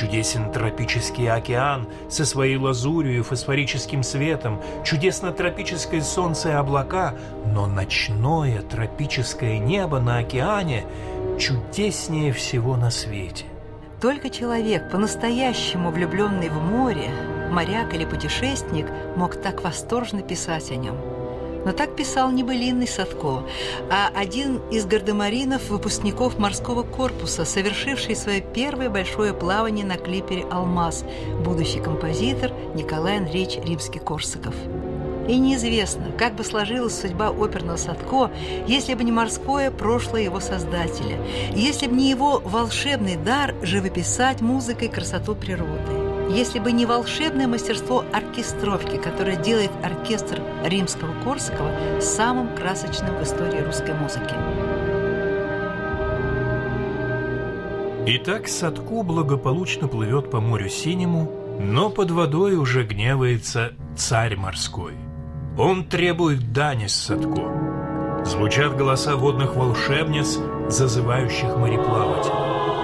Чудесен тропический океан со своей лазурью и фосфорическим светом, чудесно тропическое солнце и облака, но ночное тропическое небо на океане чудеснее всего на свете. Только человек, по-настоящему влюбленный в море, моряк или путешественник, мог так восторженно писать о нем. Но так писал не былинный Садко, а один из гардемаринов, выпускников морского корпуса, совершивший свое первое большое плавание на клипере «Алмаз», будущий композитор Николай Андреевич Римский-Корсаков. И неизвестно, как бы сложилась судьба оперного Садко, если бы не морское прошлое его создателя, если бы не его волшебный дар живописать музыкой красоту природы. Если бы не волшебное мастерство оркестровки, которое делает оркестр Римского-Корсакова самым красочным в истории русской музыки. Итак, Садко благополучно плывет по морю синему, но под водой уже гневается царь морской. Он требует дани с Садко. Звучат голоса водных волшебниц, зазывающих мореплавателей.